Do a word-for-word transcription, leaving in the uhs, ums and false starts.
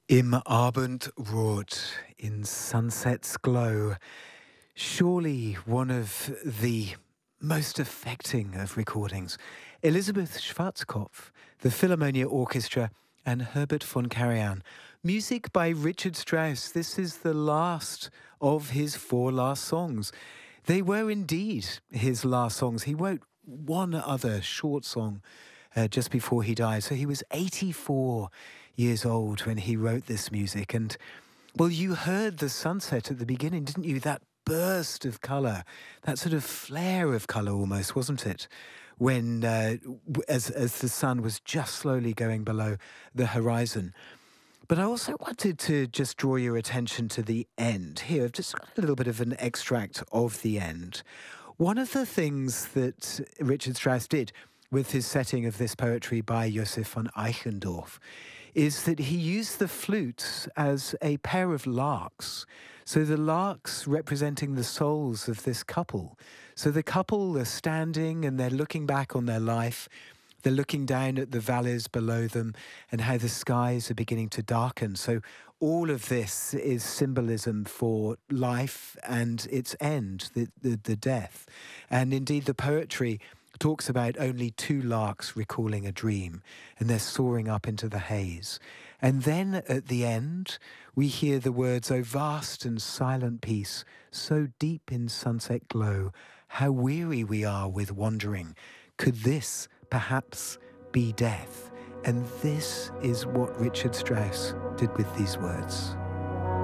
Im Abendrot, in sunset's glow, surely one of the most affecting of recordings. Elisabeth Schwarzkopf, the Philharmonia Orchestra, and Herbert von Karajan. Music by Richard Strauss. This is the last of his four last songs. They were indeed his last songs. He wrote one other short song uh, just before he died. So he was eighty-four years old when he wrote this music. And, well, you heard the sunset at the beginning, didn't you? That burst of colour, that sort of flare of colour almost, wasn't it? When, uh, as, as the sun was just slowly going below the horizon. But I also wanted to just draw your attention to the end. Here, I've just got a little bit of an extract of the end. One of the things that Richard Strauss did with his setting of this poetry by Joseph von Eichendorff is that he used the flutes as a pair of larks. So the larks representing the souls of this couple. So the couple are standing and they're looking back on their life. They're looking down at the valleys below them and how the skies are beginning to darken. So all of this is symbolism for life and its end, the, the, the death. And indeed the poetry talks about only two larks recalling a dream, and they're soaring up into the haze. And then at the end, we hear the words, "O vast and silent peace, so deep in sunset glow, how weary we are with wandering. Could this perhaps be death?" And this is what Richard Strauss did with these words.